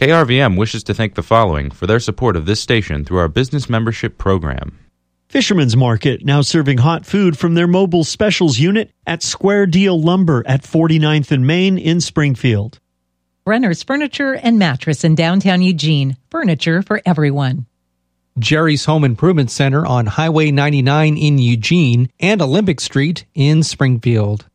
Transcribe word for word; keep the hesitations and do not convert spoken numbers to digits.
K R V M wishes to thank the following for their support of this station through our business membership program. Fisherman's Market, now serving hot food from their mobile specials unit at Square Deal Lumber at forty-ninth and Main in Springfield. Brenner's Furniture and Mattress in downtown Eugene. Furniture for everyone. Jerry's Home Improvement Center on Highway ninety-nine in Eugene and Olympic Street in Springfield.